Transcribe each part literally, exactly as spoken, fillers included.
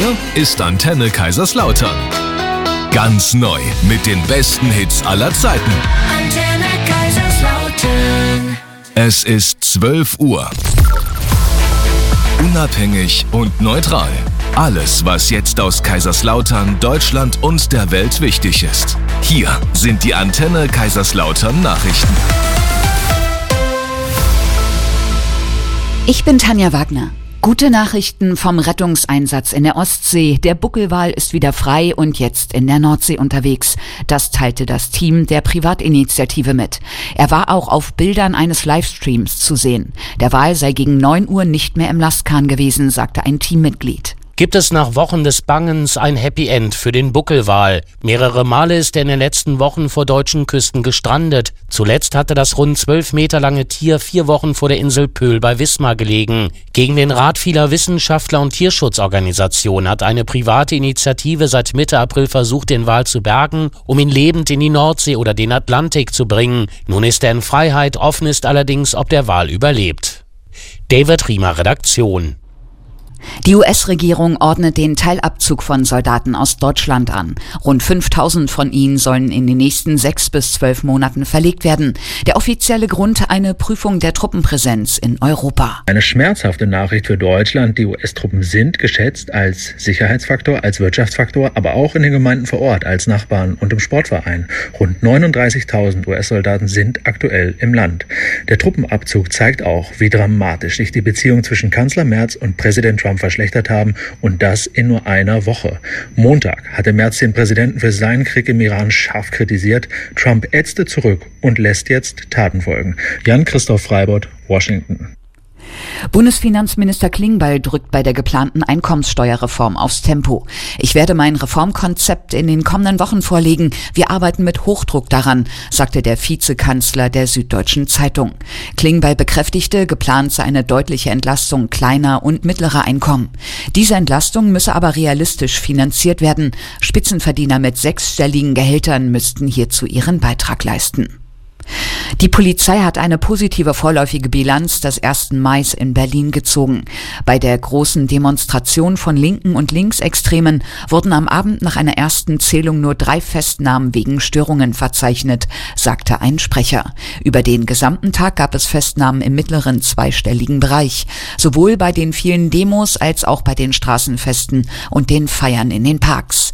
Hier ist Antenne Kaiserslautern. Ganz neu mit den besten Hits aller Zeiten. Antenne Kaiserslautern. Es ist zwölf Uhr. Unabhängig und neutral. Alles, was jetzt aus Kaiserslautern, Deutschland und der Welt wichtig ist. Hier sind die Antenne Kaiserslautern Nachrichten. Ich bin Tanja Wagner. Gute Nachrichten vom Rettungseinsatz in der Ostsee. Der Buckelwal ist wieder frei und jetzt in der Nordsee unterwegs. Das teilte das Team der Privatinitiative mit. Er war auch auf Bildern eines Livestreams zu sehen. Der Wal sei gegen neun Uhr nicht mehr im Lastkahn gewesen, sagte ein Teammitglied. Gibt es nach Wochen des Bangens ein Happy End für den Buckelwal. Mehrere Male ist er in den letzten Wochen vor deutschen Küsten gestrandet. Zuletzt hatte das rund zwölf Meter lange Tier vier Wochen vor der Insel Pöhl bei Wismar gelegen. Gegen den Rat vieler Wissenschaftler und Tierschutzorganisationen hat eine private Initiative seit Mitte April versucht, den Wal zu bergen, um ihn lebend in die Nordsee oder den Atlantik zu bringen. Nun ist er in Freiheit, offen ist allerdings, ob der Wal überlebt. David Riemer, Redaktion. Die U S-Regierung ordnet den Teilabzug von Soldaten aus Deutschland an. Rund fünftausend von ihnen sollen in den nächsten sechs bis zwölf Monaten verlegt werden. Der offizielle Grund: eine Prüfung der Truppenpräsenz in Europa. Eine schmerzhafte Nachricht für Deutschland. Die U S-Truppen sind geschätzt als Sicherheitsfaktor, als Wirtschaftsfaktor, aber auch in den Gemeinden vor Ort, als Nachbarn und im Sportverein. Rund neununddreißigtausend U S-Soldaten sind aktuell im Land. Der Truppenabzug zeigt auch, wie dramatisch sich die Beziehung zwischen Kanzler Merz und Präsident Trump verschlechtert haben, und das in nur einer Woche. Montag hatte Merz den Präsidenten für seinen Krieg im Iran scharf kritisiert. Trump ätzte zurück und lässt jetzt Taten folgen. Jan-Christoph Freibott, Washington. Bundesfinanzminister Klingbeil drückt bei der geplanten Einkommenssteuerreform aufs Tempo. Ich werde mein Reformkonzept in den kommenden Wochen vorlegen. Wir arbeiten mit Hochdruck daran, sagte der Vizekanzler der Süddeutschen Zeitung. Klingbeil bekräftigte, geplant sei eine deutliche Entlastung kleiner und mittlerer Einkommen. Diese Entlastung müsse aber realistisch finanziert werden. Spitzenverdiener mit sechsstelligen Gehältern müssten hierzu ihren Beitrag leisten. Die Polizei hat eine positive vorläufige Bilanz des ersten Mai in Berlin gezogen. Bei der großen Demonstration von Linken und Linksextremen wurden am Abend nach einer ersten Zählung nur drei Festnahmen wegen Störungen verzeichnet, sagte ein Sprecher. Über den gesamten Tag gab es Festnahmen im mittleren zweistelligen Bereich, sowohl bei den vielen Demos als auch bei den Straßenfesten und den Feiern in den Parks.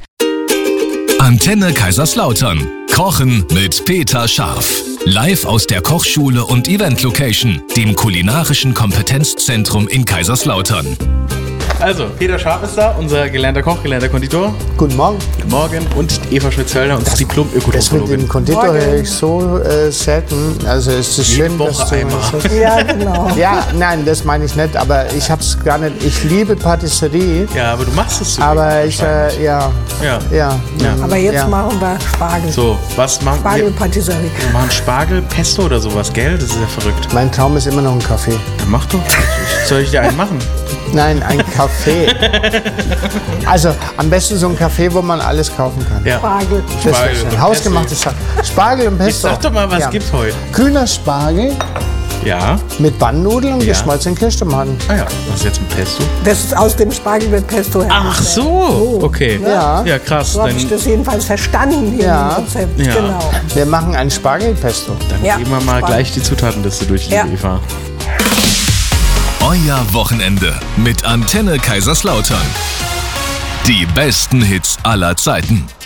Antenne Kaiserslautern. Kochen mit Peter Scharf. Live aus der Kochschule und Event Location, dem kulinarischen Kompetenzzentrum in Kaiserslautern. Also, Peter Scharf ist da, unser gelernter Koch, gelernter Konditor. Guten Morgen. Guten Morgen. Und Eva Schmidt-Zöllner, unsere Diplom-Ökologin. Das mit dem Konditor höre ich so äh, selten. Also es ist schön, Woche dass du einmal. das Ja, genau. Ja, nein, das meine ich nicht. Aber ich habe es gar nicht. Ich liebe Patisserie. Ja, aber du machst es so. Aber ich, äh, ja, Ja. ja, Ja. Aber jetzt ja. machen wir Spargel. So, was machen wir? Spargelpatisserie. Wir machen Spargel, Pesto oder sowas, gell? Das ist ja verrückt. Mein Traum ist immer noch ein Kaffee. Dann mach doch. Soll ich dir einen machen? Nein, ein Kaffee. Also am besten so ein Kaffee, wo man alles kaufen kann. Ja. Spargel. Das wäre Spargel schön. und Hausgemachtes Spargel. Spargel und Pesto. Sag doch mal, was Ja. gibt's heute? Kühner Spargel Ja. mit Bandnudeln und Ja. geschmolzenen Kirschtomaten. Ah ja, was ist jetzt mit Pesto? Das ist aus dem Spargel mit Pesto Ach hergestellt. so, okay. Ja. Ja, krass. So habe ich Dann, das jedenfalls verstanden hier Ja. im Rezept. Ja. Genau. Wir machen ein Spargelpesto. dann Ja. gehen wir mal Spannend. gleich die Zutatenliste durch, liebe Ja. Eva. Euer Wochenende mit Antenne Kaiserslautern. Die besten Hits aller Zeiten.